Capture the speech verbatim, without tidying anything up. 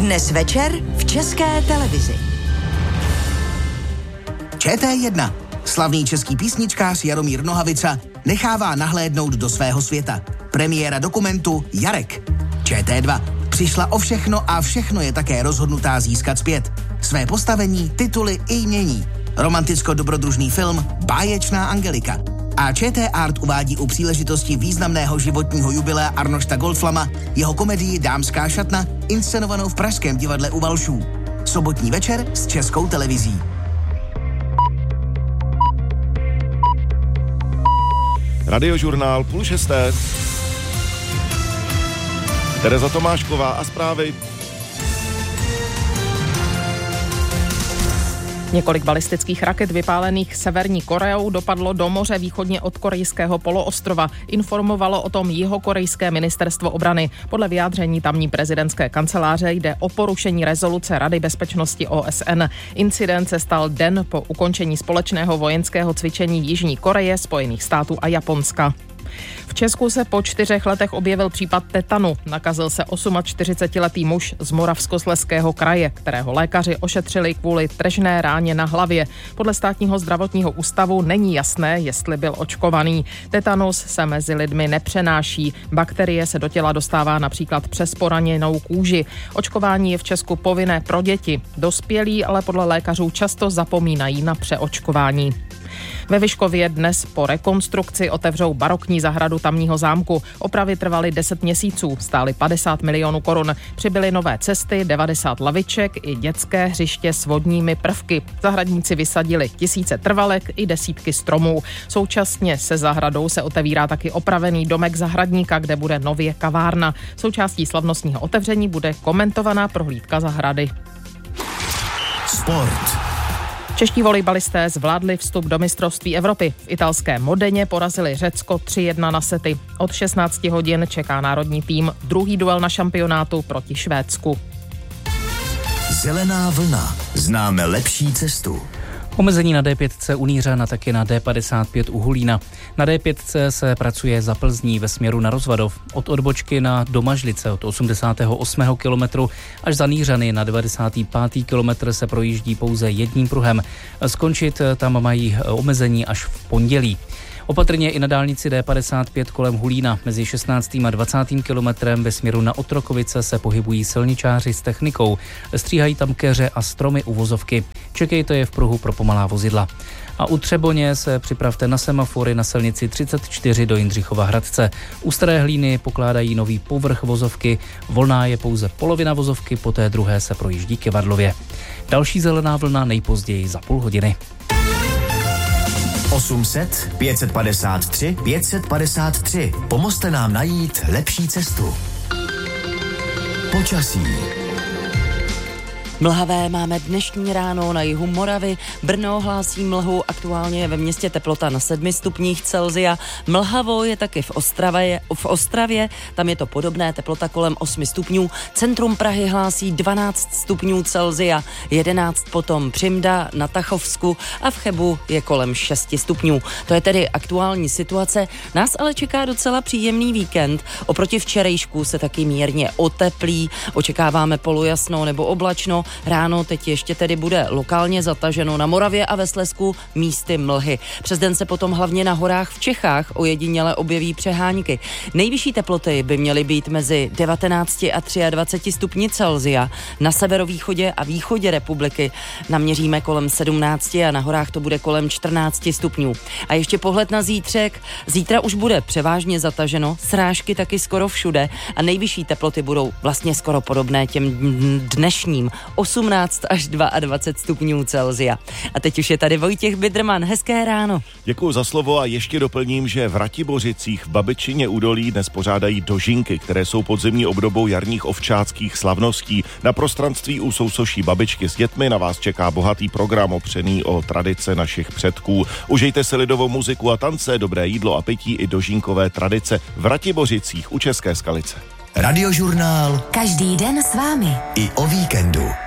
Dnes večer v České televizi. Č T jedna. Slavný český písničkář Jaromír Nohavica nechává nahlédnout do svého světa. Premiéra dokumentu Jarek. Č T dva. Přišla o všechno a všechno je také rozhodnutá získat zpět. Své postavení, tituly i jmění. Romanticko-dobrodružný film Báječná Angelika. A Č T Art uvádí u příležitosti významného životního jubilea Arnošta Goldflama jeho komedii Dámská šatna, inscenovanou v pražském divadle U Valšů. Sobotní večer s Českou televizí. Radiožurnál půl šesté. Tereza Tomášková a zprávy. Několik balistických raket vypálených Severní Koreou dopadlo do moře východně od korejského poloostrova. Informovalo o tom jihokorejské ministerstvo obrany. Podle vyjádření tamní prezidentské kanceláře jde o porušení rezoluce Rady bezpečnosti O S N. Incident se stal den po ukončení společného vojenského cvičení Jižní Koreje, Spojených států a Japonska. V Česku se po čtyřech letech objevil případ tetanu. Nakazil se čtyřicetiosmiletý muž z Moravskoslezského kraje, kterého lékaři ošetřili kvůli tržné ráně na hlavě. Podle státního zdravotního ústavu není jasné, jestli byl očkovaný. Tetanus se mezi lidmi nepřenáší. Bakterie se do těla dostává například přes poraněnou kůži. Očkování je v Česku povinné pro děti. Dospělí ale podle lékařů často zapomínají na přeočkování. Ve Vyškově dnes po rekonstrukci otevřou barokní zahradu tamního zámku. Opravy trvaly deset měsíců, stály padesát milionů korun. Přibyly nové cesty, devadesát laviček i dětské hřiště s vodními prvky. Zahradníci vysadili tisíce trvalek i desítky stromů. Současně se zahradou se otevírá taky opravený domek zahradníka, kde bude nově kavárna. Součástí slavnostního otevření bude komentovaná prohlídka zahrady. Sport. Čeští volejbalisté zvládli vstup do mistrovství Evropy. V italské Modeně porazili Řecko tři jedna na sety. Od šestnácti hodin čeká národní tým druhý duel na šampionátu proti Švédsku. Zelená vlna. Známe lepší cestu. Omezení na D pět u Nýřan a taky na D padesát pět u Hulína. Na D pět se pracuje za Plzní ve směru na Rozvadov. Od odbočky na Domažlice od osmdesátého osmého kilometru až za Nýřany na devadesátý pátý kilometr se projíždí pouze jedním pruhem. Skončit tam mají omezení až v pondělí. Opatrně i na dálnici D padesát pět kolem Hulína mezi šestnáctým a dvacátým kilometrem ve směru na Otrokovice se pohybují silničáři s technikou. Stříhají tam keře a stromy u vozovky. Čekejte je v pruhu pro pomalá vozidla. A u Třeboně se připravte na semafory na silnici třicet čtyři do Jindřichova Hradce. U Staré Hlíny pokládají nový povrch vozovky, volná je pouze polovina vozovky, poté druhé se projíždí Kevadlově. Další zelená vlna nejpozději za půl hodiny. osm set, pět set padesát tři, pět set padesát tři. Pomozte nám najít lepší cestu. Počasí. Mlhavé máme dnešní ráno na jihu Moravy. Brno hlásí mlhu, aktuálně je ve městě teplota na sedmi stupních Celsia. Mlhavo je taky v Ostravě, v Ostravě, tam je to podobné, teplota kolem osmi stupňů. Centrum Prahy hlásí dvanáct stupňů Celsia, jedenáct potom Přimda na Tachovsku a v Chebu je kolem šesti stupňů. To je tedy aktuální situace. Nás ale čeká docela příjemný víkend. Oproti včerejšku se taky mírně oteplí. Očekáváme polojasno nebo oblačno. Ráno teď ještě tedy bude lokálně zataženo na Moravě a ve Slezsku místy mlhy. Přes den se potom hlavně na horách v Čechách ojediněle objeví přehánky. Nejvyšší teploty by měly být mezi devatenácti a dvaceti třemi stupni Celsia. Na severovýchodě a východě republiky naměříme kolem sedmnácti a na horách to bude kolem čtrnácti stupňů. A ještě pohled na zítřek. Zítra už bude převážně zataženo, srážky taky skoro všude a nejvyšší teploty budou vlastně skoro podobné těm dnešním. osmnáct až dvacet dva stupňů Celsia. A teď už je tady Vojtěch Bidrman. Hezké ráno. Děkuji za slovo a ještě doplním, že v Ratibořicích v Babičině údolí dnes pořádají dožinky, které jsou podzimní obdobou jarních ovčáckých slavností. Na prostranství u sousoší babičky s dětmi na vás čeká bohatý program opřený o tradice našich předků. Užijte si lidovou muziku a tance, dobré jídlo a pití i dožinkové tradice v Ratibořicích u České Skalice. Radiožurnál Každý den s vámi. I o víkendu.